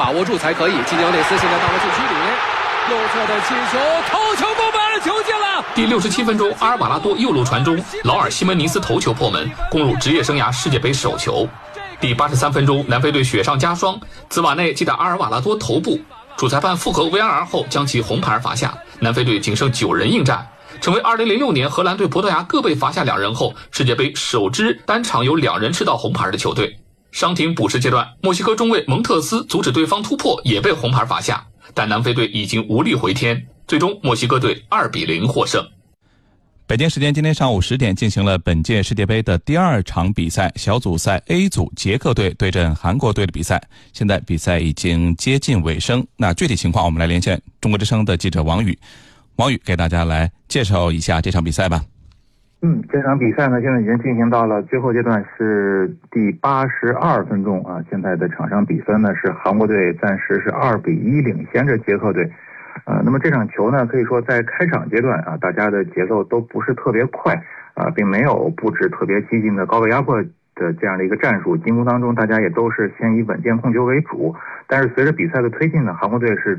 把握住才可以。基尼奥内斯现在到了禁区里，右侧的进球，头球攻门，球进了。 第67分钟，阿尔瓦拉多右路传中，劳尔·西门尼斯头球破门，攻入职业生涯世界杯首球。第83分钟，南非队雪上加霜，兹瓦内击打阿尔瓦拉多头部，主裁判复核 VAR 后将其红牌罚下，南非队仅剩9人应战，成为2006年荷兰队、葡萄牙各被罚下2人后，世界杯首支单场有2人吃到红牌的球队。伤停补时阶段，墨西哥中卫蒙特斯阻止对方突破，也被红牌罚下，但南非队已经无力回天，最终墨西哥队2-0获胜。 北京时间今天上午10点进行了本届世界杯的第2场比赛，小组赛 A 组捷克队对阵韩国队的比赛，现在比赛已经接近尾声。那具体情况我们来连线中国之声的记者王宇，王宇给大家来介绍一下这场比赛吧。 这场比赛呢，现在已经进行到了最后阶段，是第82分钟啊。现在的场上比分呢是韩国队暂时是2-1领先着捷克队。那么这场球呢，可以说在开场阶段啊，大家的节奏都不是特别快啊，并没有布置特别激进的高位压迫的这样的一个战术。进攻当中，大家也都是先以稳健控球为主。但是随着比赛的推进呢，韩国队是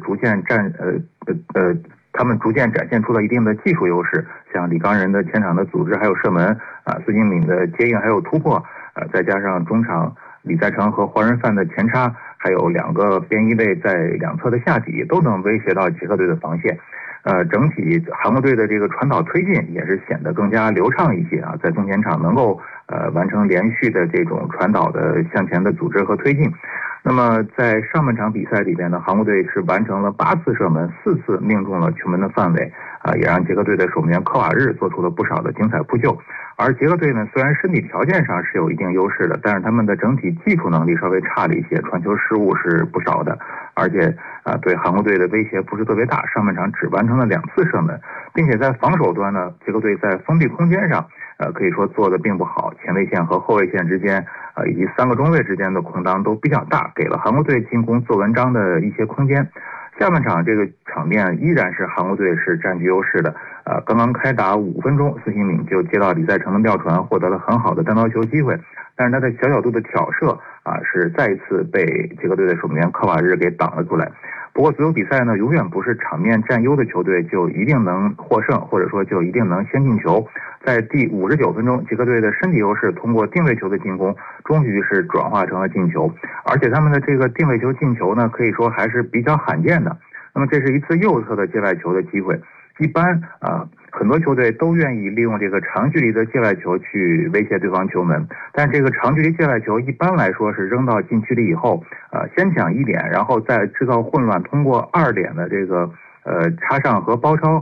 他们逐渐展现出了一定的技术优势，像李刚仁的前场的组织还有射门啊，孙兴敏的接应还有突破再加上中场李在成和黄仁范的前插，还有2个边翼位在两侧的下底，都能威胁到捷克队的防线。整体韩国队的这个传导推进也是显得更加流畅一些啊，在中前场能够完成连续的这种传导的向前的组织和推进。那么在上半场比赛里边呢，韩国队是完成了8次射门，4次命中了球门的范围也让捷克队的守门员科瓦日做出了不少的精彩扑救。而捷克队呢，虽然身体条件上是有一定优势的，但是他们的整体技术能力稍微差了一些，传球失误是不少的，而且对韩国队的威胁不是特别大，上半场只完成了2次射门，并且在防守端呢，捷克队在封闭空间上可以说做的并不好，前卫线和后卫线之间以及3个中卫之间的空当都比较大，给了韩国队进攻做文章的一些空间。下半场这个场面依然是韩国队是占据优势的刚刚开打5分钟，孙兴敏就接到李在成的吊传，获得了很好的单刀球机会，但是他的小角度的挑射是再一次被捷克队的守门员科瓦日给挡了出来。不过足球比赛呢，永远不是场面占优的球队就一定能获胜，或者说就一定能先进球。在第59分钟，捷克队的身体优势通过定位球的进攻，终于是转化成了进球，而且他们的这个定位球进球呢，可以说还是比较罕见的。那么这是一次右侧的界外球的机会，一般很多球队都愿意利用这个长距离的界外球去威胁对方球门，但这个长距离界外球一般来说是扔到禁区里以后先抢1点，然后再制造混乱，通过2点的这个插上和包抄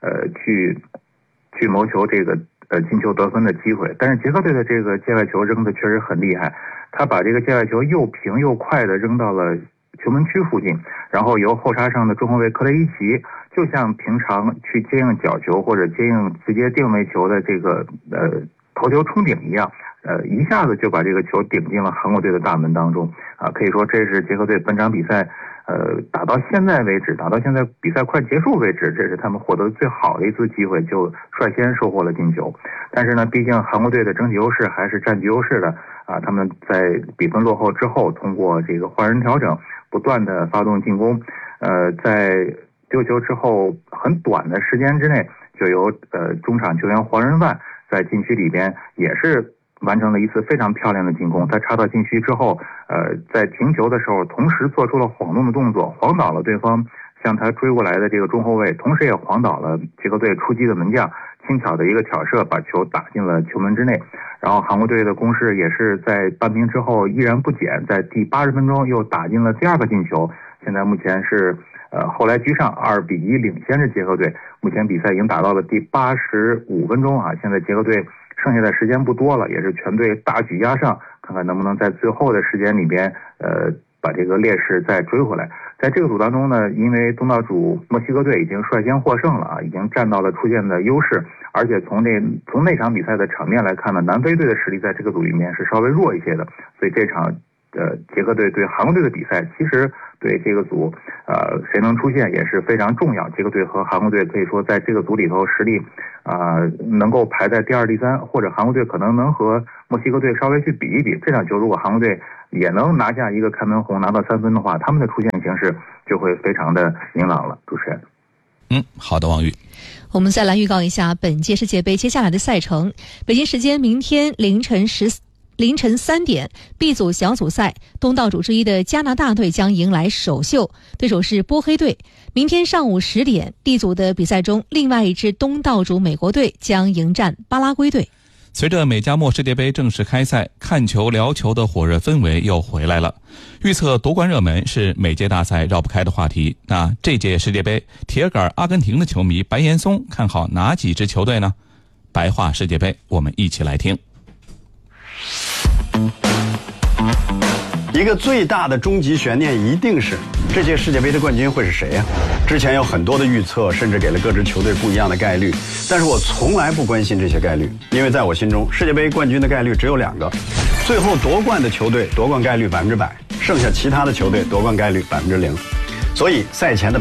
去谋求这个进球得分的机会。但是捷克队的这个界外球扔的确实很厉害，他把这个界外球又平又快的扔到了球门区附近，然后由后插上的中后卫克雷伊奇，就像平常去接应角球或者接应直接定位球的这个头球冲顶一样，一下子就把这个球顶进了韩国队的大门当中可以说这是捷克队本场比赛打到现在为止，打到现在比赛快结束为止，这是他们获得最好的一次机会，就率先收获了进球。但是呢，毕竟韩国队的整体优势还是占据优势的他们在比分落后之后，通过这个换人调整，不断的发动进攻，在丢球之后很短的时间之内，就由中场球员黄仁范在禁区里边也是完成了一次非常漂亮的进攻。他插到禁区之后在停球的时候同时做出了晃动的动作，晃倒了对方向他追过来的这个中后卫，同时也晃倒了捷克队出击的门将，轻巧的一个挑射把球打进了球门之内。然后韩国队的攻势也是在扳平之后依然不减，在第80分钟又打进了第2个进球，现在目前是后来居上2-1领先着捷克队。目前比赛已经打到了第85分钟现在捷克队剩下的时间不多了，也是全队大举压上，看看能不能在最后的时间里边把这个劣势再追回来。在这个组当中呢，因为东道主墨西哥队已经率先获胜了已经占到了出线的优势，而且从那场比赛的场面来看呢，南非队的实力在这个组里面是稍微弱一些的，所以这场捷克队对韩国队的比赛，其实对这个组谁能出线也是非常重要。捷克队和韩国队可以说在这个组里头实力能够排在第2、第3，或者韩国队可能能和墨西哥队稍微去比一比。这场球如果韩国队也能拿下一个开门红，拿到3分的话，他们的出线形势就会非常的明朗了。主持人。 好的，王宇。 我们再来预告一下本届世界杯接下来的赛程。北京时间明天凌晨3点 ，B 组小组赛，东道主之一的加拿大队将迎来首秀，对手是波黑队。明天上午10点 ，D 组的比赛中，另外一支东道主美国队将迎战巴拉圭队。 随着美加墨世界杯正式开赛，看球聊球的火热氛围又回来了。预测夺冠热门是每届大赛绕不开的话题。那这届世界杯，铁杆阿根廷的球迷白岩松看好哪几支球队呢？白话世界杯，我们一起来听。 一个最大的终极悬念一定是这届世界杯的冠军会是谁呀？之前有很多的预测，甚至给了各支球队不一样的概率，但是我从来不关心这些概率，因为在我心中，世界杯冠军的概率只有2个，最后夺冠的球队夺冠概率100%，剩下其他的球队夺冠概率0%。所以赛前的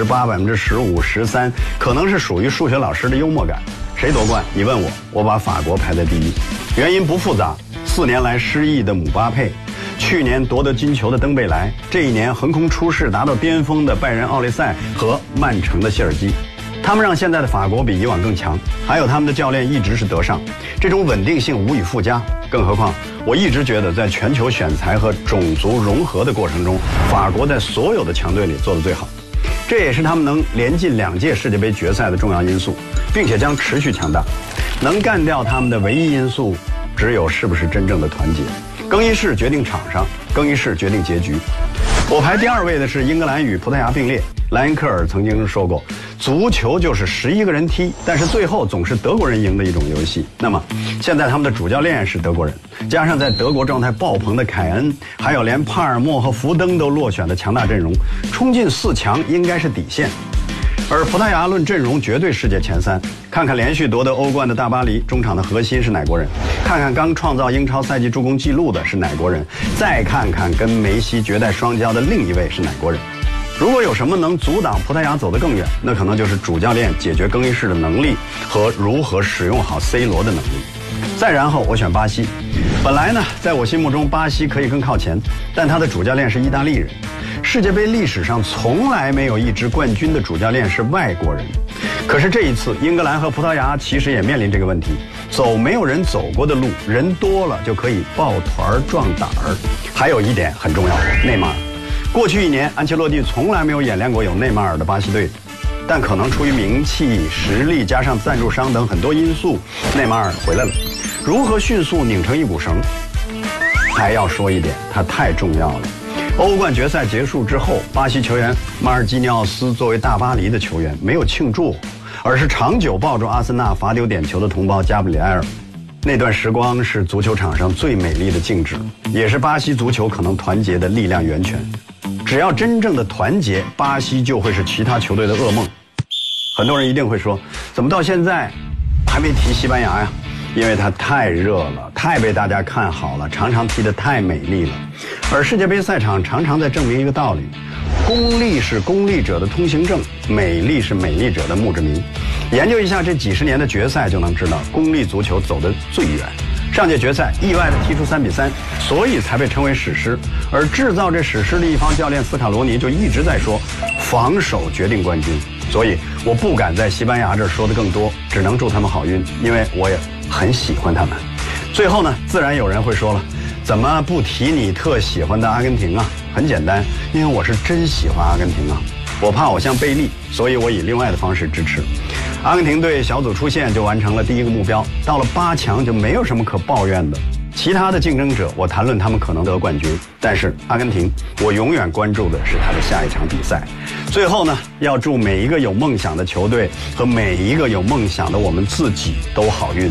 18%、15%、13%，可能是属于数学老师的幽默感。谁夺冠？你问我，我把法国排在第一，原因不复杂，4年来失意的姆巴佩，去年夺得金球的登贝莱，这一年横空出世达到巅峰的拜仁奥利赛和曼城的谢尔基，他们让现在的法国比以往更强，还有他们的教练一直是德尚，这种稳定性无以复加。更何况我一直觉得在全球选材和种族融合的过程中，法国在所有的强队里做得最好，这也是他们能连进2届世界杯决赛的重要因素，并且将持续强大。能干掉他们的唯一因素只有是不是真正的团结。更衣室决定场上，更衣室决定结局。我排第2位的是英格兰与葡萄牙并列。莱因克尔曾经说过，足球就是11个人踢，但是最后总是德国人赢的一种游戏。那么现在他们的主教练是德国人，加上在德国状态爆棚的凯恩，还有连帕尔默和福登都落选的强大阵容，冲进4强应该是底线。而葡萄牙论阵容绝对世界前3，看看连续夺得欧冠的大巴黎，中场的核心是哪国人？看看刚创造英超赛季助攻纪录的是哪国人？再看看跟梅西绝代双骄的另一位是哪国人？如果有什么能阻挡葡萄牙走得更远，那可能就是主教练解决更衣室的能力和如何使用好 C 罗的能力。再然后我选巴西。本来呢，在我心目中巴西可以更靠前，但他的主教练是意大利人。世界杯历史上从来没有一支冠军的主教练是外国人。可是这一次，英格兰和葡萄牙其实也面临这个问题，走没有人走过的路，人多了就可以抱团壮胆儿。还有一点很重要，内马尔。过去1年，安切洛蒂从来没有演练过有内马尔的巴西队，但可能出于名气、实力加上赞助商等很多因素，内马尔回来了。如何迅速拧成一股绳？还要说一点，他太重要了。欧冠决赛结束之后，巴西球员马尔基尼奥斯作为大巴黎的球员没有庆祝，而是长久抱住阿森纳罚丢点球的同胞加布里埃尔。那段时光是足球场上最美丽的静止，也是巴西足球可能团结的力量源泉。只要真正的团结，巴西就会是其他球队的噩梦。很多人一定会说，怎么到现在还没提西班牙呀？因为它太热了，太被大家看好了，常常踢得太美丽了。而世界杯赛场常常在证明一个道理，功利是功利者的通行证，美丽是美丽者的墓志铭。研究一下这几十年的决赛就能知道，功利足球走得最远。上届决赛意外地踢出3-3，所以才被称为史诗。而制造这史诗的一方教练斯卡罗尼就一直在说，防守决定冠军。所以我不敢在西班牙这儿说的更多，只能祝他们好运，因为我也很喜欢他们。最后呢，自然有人会说了，怎么不提你特喜欢的阿根廷啊？很简单，因为我是真喜欢阿根廷啊。我怕我像贝利，所以我以另外的方式支持。阿根廷队小组出线就完成了第1个目标，到了8强就没有什么可抱怨的。其他的竞争者，我谈论他们可能得冠军，但是阿根廷，我永远关注的是他的下一场比赛。最后呢，要祝每一个有梦想的球队和每一个有梦想的我们自己都好运。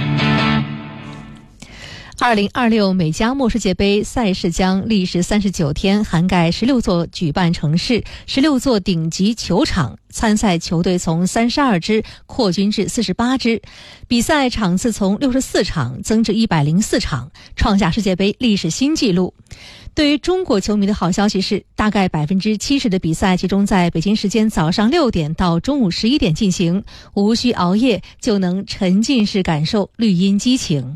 2026美加墨世界杯赛事将历时39天，涵盖16座举办城市、16座顶级球场，参赛球队从32支扩军至48支，比赛场次从64场增至104场，创下世界杯历史新纪录。对于中国球迷的好消息是，大概70%的比赛集中在北京时间早上6点到中午11点进行，无需熬夜就能沉浸式感受绿茵激情。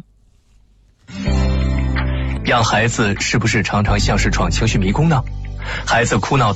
养孩子是不是常常像是闯情绪迷宫呢？孩子哭闹